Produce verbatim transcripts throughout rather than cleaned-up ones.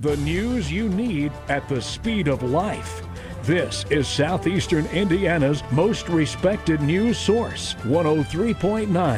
The news you need at the speed of life. This is Southeastern Indiana's most respected news source, one oh three point nine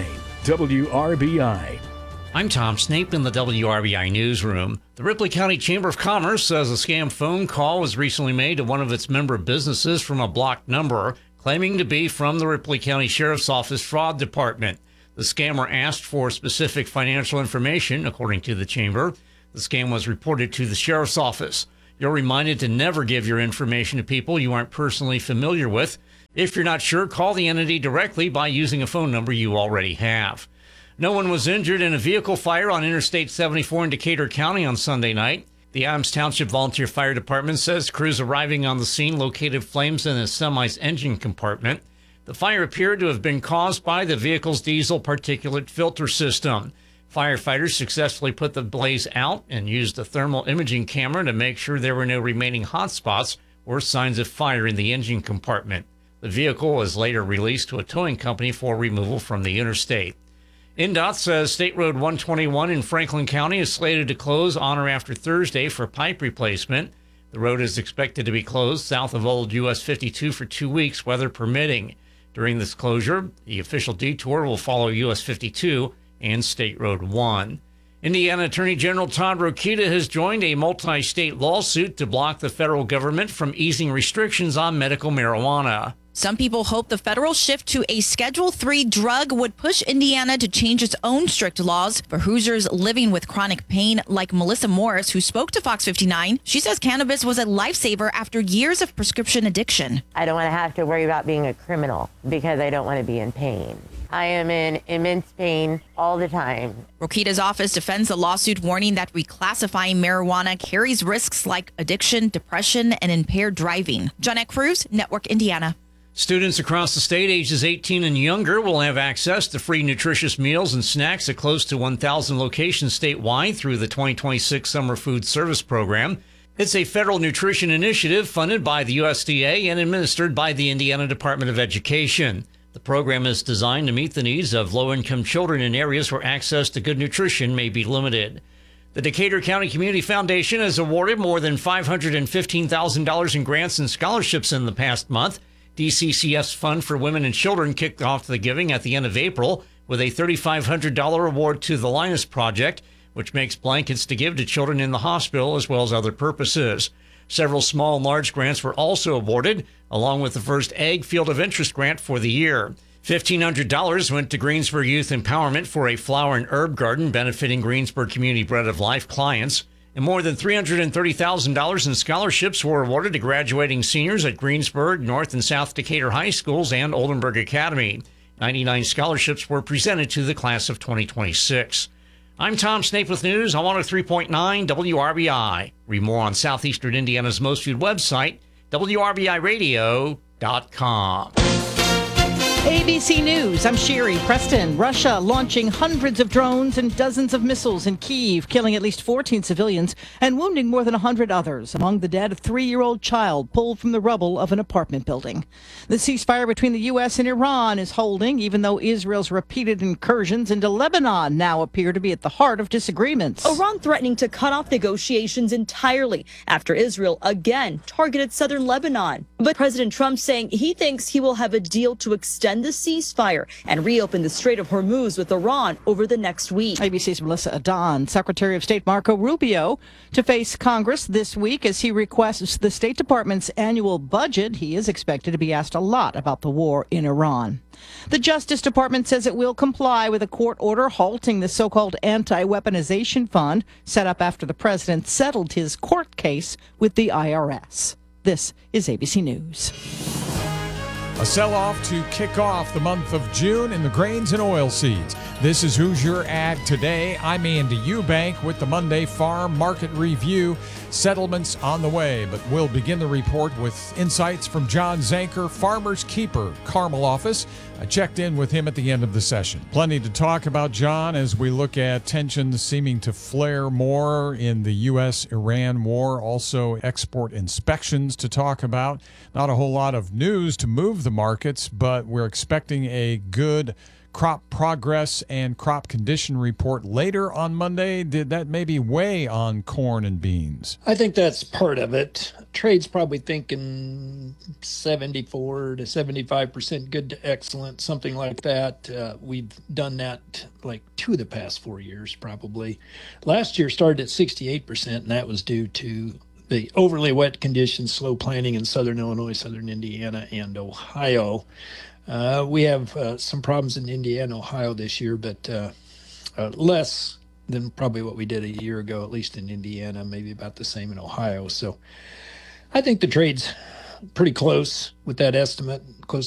W R B I. I'm Tom Snape in the W R B I newsroom. The Ripley County Chamber of Commerce says a scam phone call was recently made to one of its member businesses from a blocked number, claiming to be from the Ripley County Sheriff's Office Fraud Department. The scammer asked for specific financial information, according to the chamber. The scam was reported to the Sheriff's Office. You're reminded to never give your information to people you aren't personally familiar with. If you're not sure, call the entity directly by using a phone number you already have. No one was injured in a vehicle fire on Interstate seventy-four in Decatur County on Sunday night. The Adams Township Volunteer Fire Department says crews arriving on the scene located flames in a semi's engine compartment. The fire appeared to have been caused by the vehicle's diesel particulate filter system. Firefighters successfully put the blaze out and used a thermal imaging camera to make sure there were no remaining hot spots or signs of fire in the engine compartment. The vehicle was later released to a towing company for removal from the interstate. N D O T says State Road one twenty-one in Franklin County is slated to close on or after Thursday for pipe replacement. The road is expected to be closed south of Old U S fifty-two for two weeks, weather permitting. During this closure, the official detour will follow U S fifty-two and State Road one. Indiana Attorney General Todd Rokita has joined a multi-state lawsuit to block the federal government from easing restrictions on medical marijuana. Some people hope the federal shift to a Schedule three drug would push Indiana to change its own strict laws for Hoosiers living with chronic pain, like Melissa Morris, who spoke to Fox fifty-nine. She says cannabis was a lifesaver after years of prescription addiction. I don't want to have to worry about being a criminal because I don't want to be in pain. I am in immense pain all the time. Rokita's office defends the lawsuit, warning that reclassifying marijuana carries risks like addiction, depression, and impaired driving. Johnette Cruz, Network Indiana. Students across the state ages eighteen and younger will have access to free nutritious meals and snacks at close to one thousand locations statewide through the twenty twenty-six Summer Food Service Program. It's a federal nutrition initiative funded by the U S D A and administered by the Indiana Department of Education. The program is designed to meet the needs of low-income children in areas where access to good nutrition may be limited. The Decatur County Community Foundation has awarded more than five hundred fifteen thousand dollars in grants and scholarships in the past month. D C C F's Fund for Women and Children kicked off the giving at the end of April with a three thousand five hundred dollars award to the Linus Project, which makes blankets to give to children in the hospital as well as other purposes. Several small and large grants were also awarded, along with the first Egg Field of Interest grant for the year. fifteen hundred dollars went to Greensburg Youth Empowerment for a flower and herb garden benefiting Greensburg Community Bread of Life clients. And more than three hundred thirty thousand dollars in scholarships were awarded to graduating seniors at Greensburg, North and South Decatur High Schools, and Oldenburg Academy. ninety-nine scholarships were presented to the class of twenty twenty-six. I'm Tom Snape with news on one oh three point nine W R B I. Read more on Southeastern Indiana's most viewed website, W R B I radio dot com. A B C News, I'm Sherry Preston. Russia launching hundreds of drones and dozens of missiles in Kyiv, killing at least fourteen civilians and wounding more than one hundred others. Among the dead, a three-year-old child pulled from the rubble of an apartment building. The ceasefire between the U S and Iran is holding, even though Israel's repeated incursions into Lebanon now appear to be at the heart of disagreements. Iran threatening to cut off negotiations entirely after Israel again targeted southern Lebanon. But President Trump saying he thinks he will have a deal to extend the ceasefire and reopen the Strait of Hormuz with Iran over the next week. A B C's Melissa Adon. Secretary of State Marco Rubio to face Congress this week as he requests the State Department's annual budget. He is expected to be asked a lot about the war in Iran. The Justice Department says it will comply with a court order halting the so-called anti-weaponization fund set up after the president settled his court case with the I R S. This is A B C News. A sell-off to kick off the month of June in the grains and oilseeds. This is Hoosier Ag Today. I'm Andy Eubank with the Monday Farm Market Review. Settlements on the way, but we'll begin the report with insights from John Zanker, Farmer's Keeper, Carmel office. I checked in with him at the end of the session. Plenty to talk about, John, as we look at tensions seeming to flare more in the U S Iran war. Also, export inspections to talk about. Not a whole lot of news to move the markets, but we're expecting a good crop progress and crop condition report later on Monday. Did that maybe weigh on corn and beans? I think that's part of it. Trade's probably thinking seventy-four to seventy-five percent good to excellent, something like that. Uh, we've done that like two of the past four years probably. Last year started at sixty-eight percent, and that was due to the overly wet conditions, slow planting in southern Illinois, southern Indiana, and Ohio. Uh, we have uh, some problems in Indiana, Ohio this year, but uh, uh, less than probably what we did a year ago, at least in Indiana, maybe about the same in Ohio. So I think the trade's pretty close with that estimate, close